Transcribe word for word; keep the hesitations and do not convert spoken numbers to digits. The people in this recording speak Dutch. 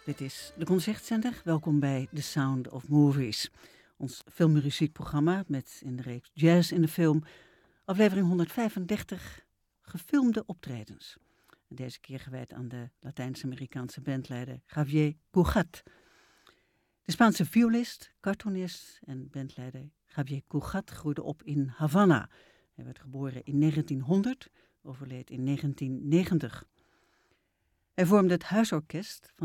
Dit is de Concertzender. Welkom bij The Sound of Movies. Ons filmmuziekprogramma met in de reeks Jazz in de film. Aflevering honderdvijfendertig, gefilmde optredens. Deze keer gewijd aan de Latijns-Amerikaanse bandleider Javier Cugat. De Spaanse violist, cartoonist en bandleider Javier Cugat groeide op in Havana. Hij werd geboren in negentienhonderd, overleed in negentien negentig. Hij vormde het huisorkest van